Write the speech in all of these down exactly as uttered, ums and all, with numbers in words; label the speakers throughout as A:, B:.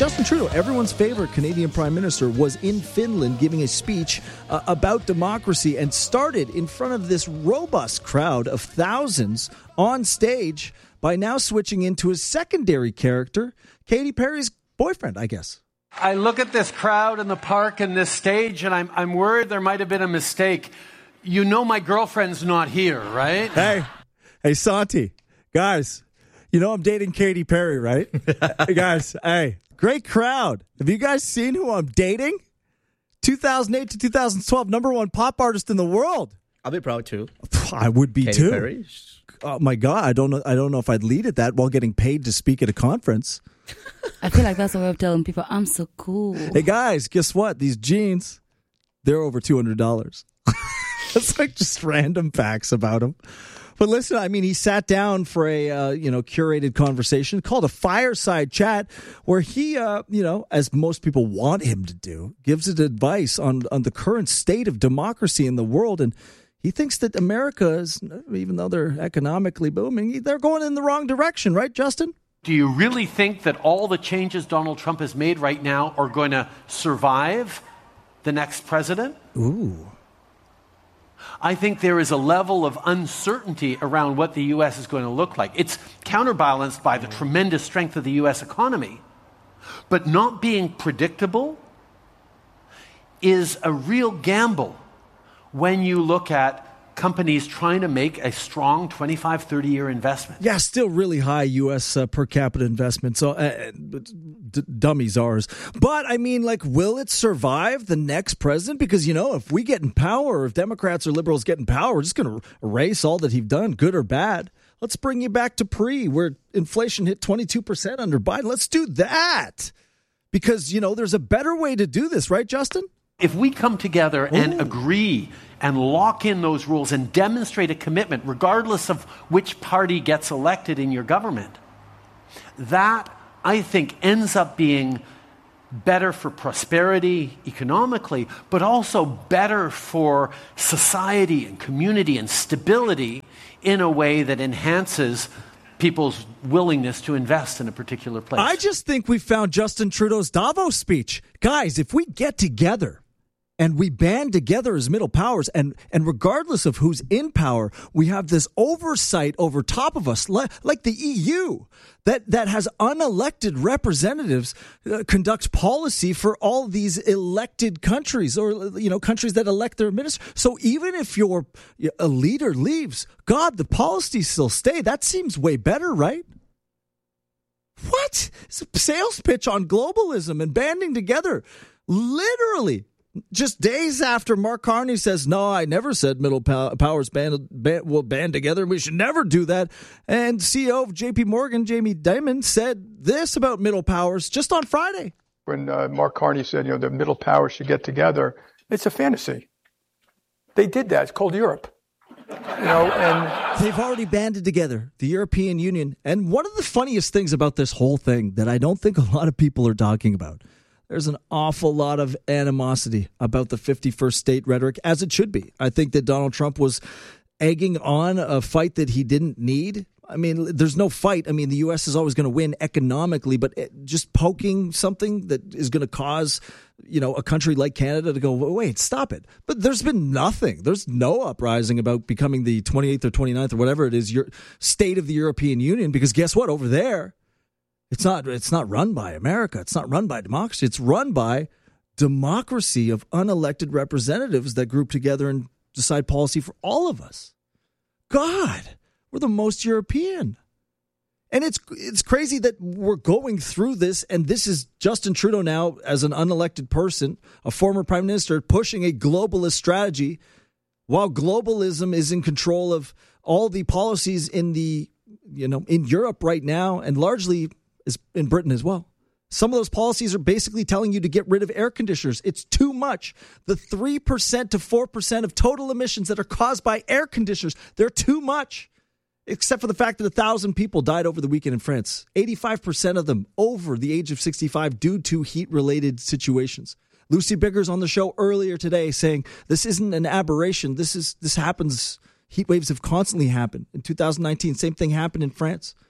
A: Justin Trudeau, everyone's favorite Canadian Prime Minister, was in Finland giving a speech uh, about democracy and started in front of this robust crowd of thousands on stage by now switching into his secondary character, Katy Perry's boyfriend, I guess.
B: I look at this crowd in the park and this stage, and I'm I'm worried there might have been a mistake. You know my girlfriend's not here, right?
A: Hey, hey, Santi, guys, you know I'm dating Katy Perry, right? Hey, guys, hey, great crowd. Have you guys seen who I'm dating? two thousand eight to two thousand twelve, number one pop artist in the world.
C: I'll be proud too.
A: I would be
C: Katy
A: too.
C: Perry.
A: Oh my God, I don't know. I don't know if I'd lead at that while getting paid to speak at a conference.
D: I feel like that's a way of telling people I'm so cool.
A: Hey guys, guess what? These jeans, they're over two hundred dollars. It's like just random facts about him. But listen, I mean, he sat down for a uh, you know curated conversation called a fireside chat, where he, uh, you know, as most people want him to do, gives it advice on on the current state of democracy in the world. And he thinks that America is, even though they're economically booming, they're going in the wrong direction, right, Justin?
B: Do you really think that all the changes Donald Trump has made right now are going to survive the next president?
A: Ooh.
B: I think there is a level of uncertainty around what the U S is going to look like. It's counterbalanced by the tremendous strength of the U S economy. But not being predictable is a real gamble when you look at companies trying to make a strong twenty-five, thirty-year investment.
A: Yeah, still really high U S uh, per capita investment. So uh, d- dummies ours. But I mean, like, will it survive the next president? Because, you know, if we get in power, if Democrats or liberals get in power, we're just going to erase all that he's done, good or bad. Let's bring you back to pre, where inflation hit twenty-two percent under Biden. Let's do that. Because, you know, there's a better way to do this, right, Justin?
B: If we come together and
A: Ooh.
B: agree and lock in those rules and demonstrate a commitment, regardless of which party gets elected in your government, that, I think, ends up being better for prosperity economically, but also better for society and community and stability in a way that enhances people's willingness to invest in a particular place.
A: I just think we found Justin Trudeau's Davos speech. Guys, if we get together and we band together as middle powers, and, and regardless of who's in power, we have this oversight over top of us, like, like the E U, that, that has unelected representatives uh, conduct policy for all these elected countries, or, you know, countries that elect their minister. So even if your a leader leaves, God, the policies still stay. That seems way better, right? What? It's a sales pitch on globalism and banding together. Literally. Just days after Mark Carney says, no, I never said middle pow- powers band, band, will band together. We should never do that. And C E O of J P Morgan, Jamie Dimon, said this about middle powers just on Friday.
E: When uh, Mark Carney said, you know, the middle powers should get together, it's a fantasy. They did that. It's called Europe. You know, and
A: they've already banded together, the European Union. And one of the funniest things about this whole thing that I don't think a lot of people are talking about, there's an awful lot of animosity about the fifty-first state rhetoric, as it should be. I think that Donald Trump was egging on a fight that he didn't need. I mean, there's no fight. I mean, the U S is always going to win economically, but just poking something that is going to cause, you know, a country like Canada to go, wait, stop it. But there's been nothing. There's no uprising about becoming the twenty-eighth or twenty-ninth or whatever it is, your state of the European Union, because guess what? Over there, It's not it's not run by America. It's not run by democracy. It's run by democracy of unelected representatives that group together and decide policy for all of us. God, we're the most European. And it's it's crazy that we're going through this, and this is Justin Trudeau now as an unelected person, a former prime minister, pushing a globalist strategy while globalism is in control of all the policies in the, you know, in Europe right now, and largely is in Britain as well. Some of those policies are basically telling you to get rid of air conditioners. It's too much. The three percent to four percent of total emissions that are caused by air conditioners, they're too much. Except for the fact that one thousand people died over the weekend in France. eighty-five percent of them over the age of sixty-five due to heat-related situations. Lucy Biggers on the show earlier today saying this isn't an aberration. This is this happens. Heat waves have constantly happened. In two thousand nineteen, same thing happened in France.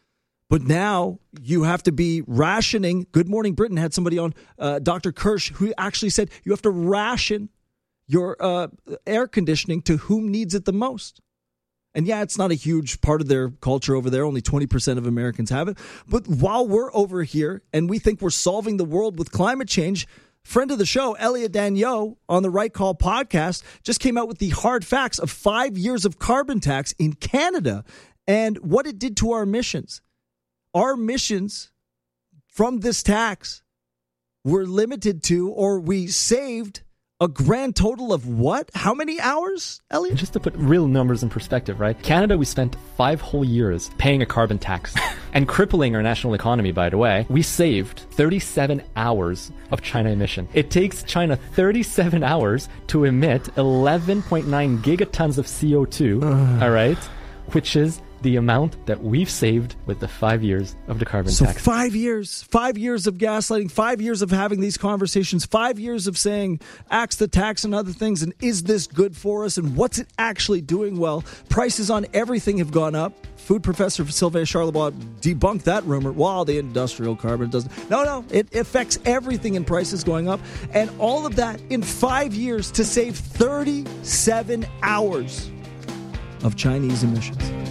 A: But now you have to be rationing. Good Morning Britain had somebody on, uh, Doctor Kirsch, who actually said you have to ration your uh, air conditioning to whom needs it the most. And yeah, it's not a huge part of their culture over there. Only twenty percent of Americans have it. But while we're over here and we think we're solving the world with climate change, friend of the show, Elliot Dagnot, on the Right Call podcast, just came out with the hard facts of five years of carbon tax in Canada and what it did to our emissions. Our emissions from this tax were limited to, or we saved, a grand total of what? How many hours, Elliot?
C: Just to put real numbers in perspective, right? Canada, we spent five whole years paying a carbon tax and crippling our national economy, by the way. We saved thirty-seven hours of China emission. It takes China thirty-seven hours to emit eleven point nine gigatons of C O two, all right? Which is the amount that we've saved with the five years of the carbon
A: so
C: tax.
A: So five years, five years of gaslighting, five years of having these conversations, five years of saying axe the tax and other things, and is this good for us, and what's it actually doing? Well, prices on everything have gone up. Food professor Sylvain Charlebois debunked that rumor. Wow, the industrial carbon doesn't. No, no, it affects everything in prices going up. And all of that in five years to save thirty-seven hours of Chinese emissions.